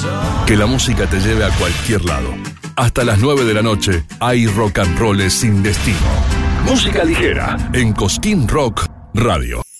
Que la música te lleve a cualquier lado. Hasta las 9 de la noche hay rock and roll sin destino. Música ligera en Cosquín Rock Radio.